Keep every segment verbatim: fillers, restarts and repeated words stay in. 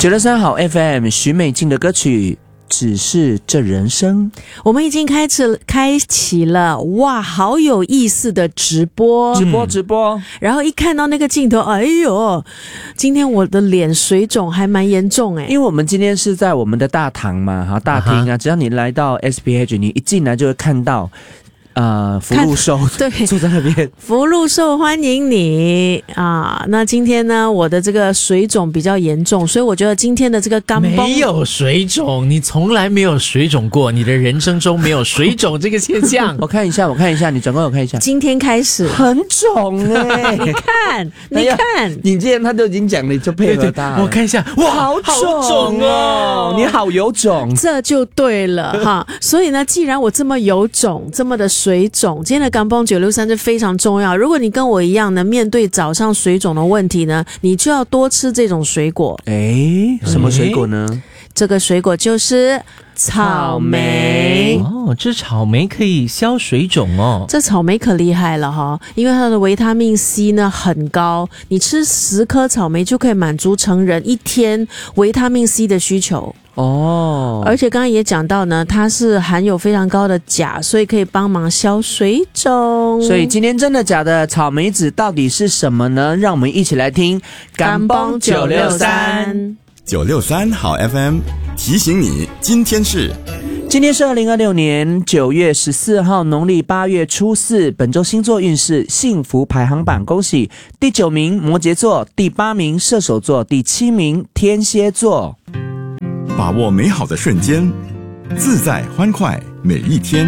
九六三好 F M 许美静的歌曲只是这人生， 我们已经开始开启了，哇，好有意思的直播， 直播直播。 然后一看到那个镜头，哎呦，今天我的脸水肿还蛮严重哎， 因为我们今天是在我们的大堂嘛，哈，大厅啊， uh-huh. 只要你来到 S P H， 你一进来就会看到。呃，福禄寿对住在那边， 福禄寿欢迎你啊！那今天呢，我的这个水肿比较严重，所以我觉得今天的这个干崩没有水肿，你从来没有水肿过，你的人生中没有水肿这个现象。 我看一下，我看一下，你转过来我看一下， 今天开始很肿哎、欸， 你看，你看， 你既然他都已经讲了，你就配合他。 对对我看一下，哇， 好肿哦，你好有肿， 这就对了哈。所以呢，既然我这么有肿，这么的水肿，今天的港崩九六三就非常重要。如果你跟我一样呢，面对早上水肿的问题呢，你就要多吃这种水果。 诶，什么水果呢？ 这个水果就是草莓哦，这草莓可以消水肿哦。 这草莓可厉害了哈，因为它的维他命 C 呢很高，你吃十颗草莓就可以满足成人一天维他命 C 的需求。 哦， 而且刚刚也讲到呢，它是含有非常高的钾，所以可以帮忙消水肿。 所以今天真的假的草莓籽到底是什么呢？让我们一起来听港崩九六三。 九六三好 F M 提醒你，今天是今天是二零二六年九月十四号，农历八月初四。本周星座运势幸福排行榜，恭喜第九名摩羯座，第八名射手座，第七名天蝎座。 把握美好的瞬间，自在欢快每一天。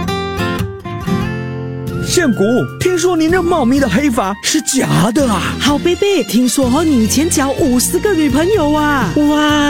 宪谷，听说你那茂密的黑发是假的啊？ 好贝贝，听说你以前交五十个女朋友啊？哇！